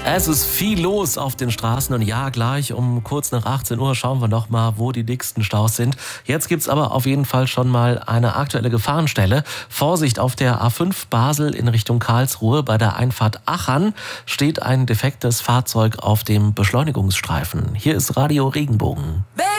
Es ist viel los auf den Straßen und ja, gleich um kurz nach 18 Uhr schauen wir noch mal, wo die dicksten Staus sind. Jetzt gibt's aber auf jeden Fall schon mal eine aktuelle Gefahrenstelle. Vorsicht, auf der A5 Basel in Richtung Karlsruhe bei der Einfahrt Achern steht ein defektes Fahrzeug auf dem Beschleunigungsstreifen. Hier ist Radio Regenbogen.